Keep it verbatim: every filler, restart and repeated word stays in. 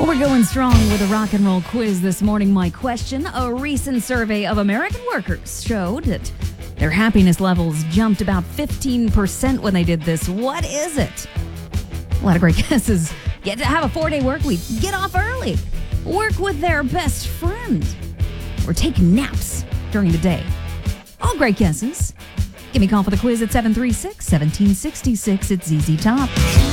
Well, we're going strong with a rock and roll quiz this morning. My question: a recent survey of American workers showed that their happiness levels jumped about fifteen percent when they did this. What is it? A lot of great guesses. Get to have a four-day work week, get off early, work with their best friend, or take naps during the day. All great guesses. Give me a call for the quiz at seven three six, one seven six six. It's Z Z Top.